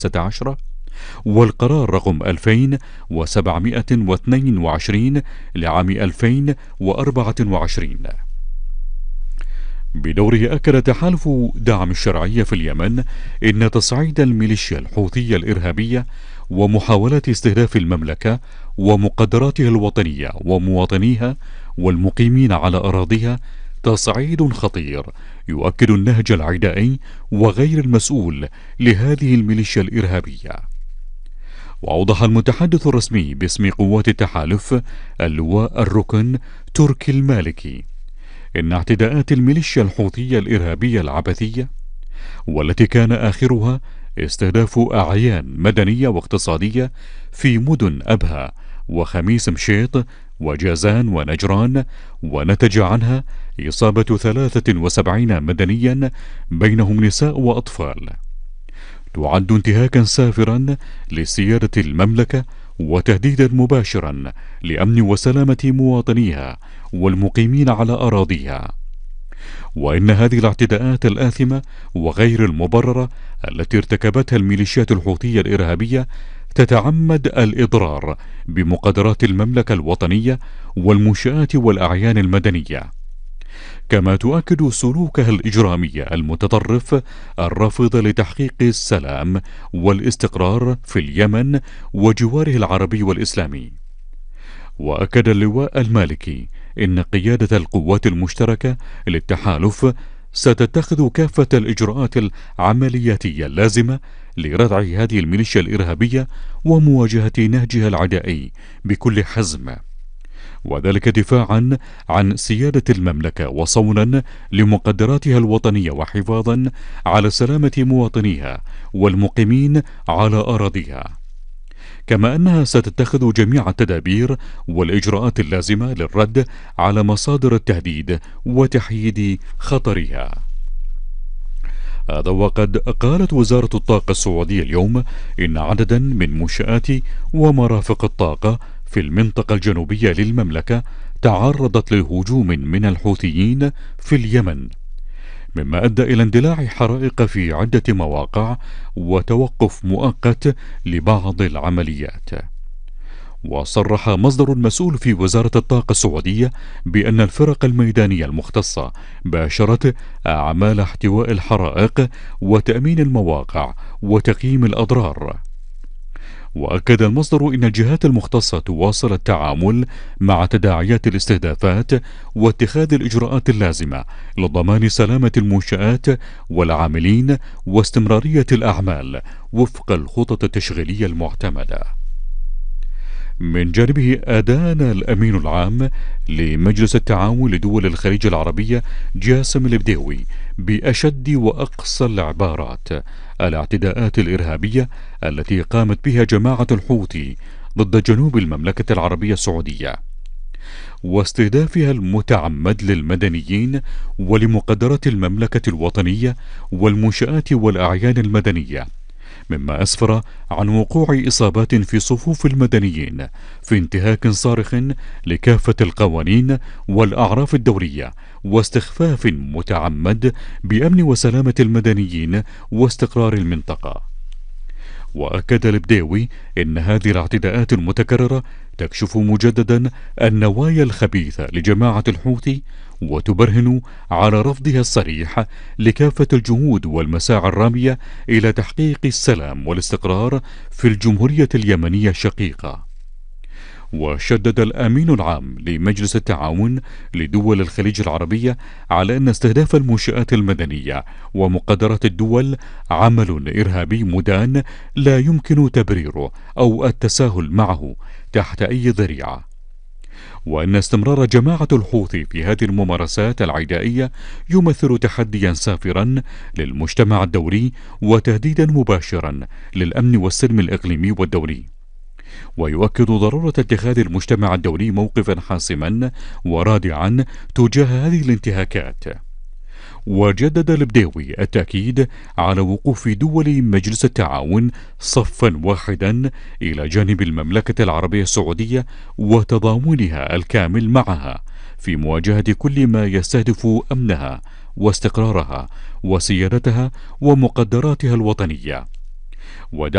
2016، والقرار رقم 2722 لعام 2024. بدوره أكد تحالف دعم الشرعية في اليمن إن تصعيد الميليشيا الحوثية الإرهابية ومحاولات استهداف المملكة ومقدراتها الوطنية ومواطنيها والمقيمين على أراضيها تصعيد خطير يؤكد النهج العدائي وغير المسؤول لهذه الميليشيا الإرهابية. وأوضح المتحدث الرسمي باسم قوات التحالف اللواء الركن تركي المالكي إن اعتداءات الميليشيا الحوثية الإرهابية العبثية، والتي كان آخرها استهداف أعيان مدنية واقتصادية في مدن أبها وخميس مشيط وجازان ونجران، ونتج عنها إصابة 73 مدنيا بينهم نساء وأطفال، تعد انتهاكا سافرا لسيادة المملكة وتهديدا مباشرا لأمن وسلامة مواطنيها والمقيمين على أراضيها. وإن هذه الاعتداءات الآثمة وغير المبررة التي ارتكبتها الميليشيات الحوثية الإرهابية تتعمد الإضرار بمقدرات المملكة الوطنية والمنشآت والأعيان المدنية، كما تؤكد سلوكها الإجرامي المتطرف الرافض لتحقيق السلام والاستقرار في اليمن وجواره العربي والإسلامي. وأكد اللواء المالكي إن قيادة القوات المشتركة للتحالف ستتخذ كافة الإجراءات العملياتية اللازمة لردع هذه الميليشيا الإرهابية ومواجهة نهجها العدائي بكل حزم، وذلك دفاعا عن سيادة المملكة وصونا لمقدراتها الوطنية وحفاظا على سلامة مواطنيها والمقيمين على أراضيها، كما أنها ستتخذ جميع التدابير والإجراءات اللازمة للرد على مصادر التهديد وتحييد خطرها. هذا وقد قالت وزارة الطاقة السعودية اليوم إن عددا من منشآت ومرافق الطاقة في المنطقة الجنوبية للمملكة تعرضت لهجوم من الحوثيين في اليمن، مما أدى إلى اندلاع حرائق في عدة مواقع وتوقف مؤقت لبعض العمليات. وصرح مصدر مسؤول في وزارة الطاقة السعودية بأن الفرق الميدانية المختصة باشرت أعمال احتواء الحرائق وتأمين المواقع وتقييم الأضرار. وأكد المصدر إن الجهات المختصة تواصل التعامل مع تداعيات الاستهدافات واتخاذ الإجراءات اللازمة لضمان سلامة المنشآت والعاملين واستمرارية الأعمال وفق الخطط التشغيلية المعتمدة. من جانبه أدان الأمين العام لمجلس التعاون لدول الخليج العربية جاسم البديوي بأشد وأقصى العبارات الاعتداءات الإرهابية التي قامت بها جماعة الحوثي ضد جنوب المملكة العربية السعودية، واستهدافها المتعمد للمدنيين ولمقدرات المملكة الوطنية والمنشآت والأعيان المدنية، مما أسفر عن وقوع إصابات في صفوف المدنيين في انتهاك صارخ لكافة القوانين والأعراف الدولية واستخفاف متعمد بأمن وسلامة المدنيين واستقرار المنطقة. وأكد البديوي إن هذه الاعتداءات المتكررة تكشف مجددا النوايا الخبيثة لجماعة الحوثي وتبرهن على رفضها الصريح لكافة الجهود والمساعي الرامية إلى تحقيق السلام والاستقرار في الجمهورية اليمنية الشقيقة. وشدد الأمين العام لمجلس التعاون لدول الخليج العربية على أن استهداف المنشآت المدنية ومقدرات الدول عمل إرهابي مدان لا يمكن تبريره أو التساهل معه تحت أي ذريعة، وأن استمرار جماعة الحوثي في هذه الممارسات العدائية يمثل تحديا سافرا للمجتمع الدولي وتهديدا مباشرا للأمن والسلم الإقليمي والدولي، ويؤكد ضرورة اتخاذ المجتمع الدولي موقفا حاسما ورادعا تجاه هذه الانتهاكات. وجدد البديوي التأكيد على وقوف دول مجلس التعاون صفا واحدا إلى جانب المملكة العربية السعودية وتضامنها الكامل معها في مواجهة كل ما يستهدف أمنها واستقرارها وسيادتها ومقدراتها الوطنية.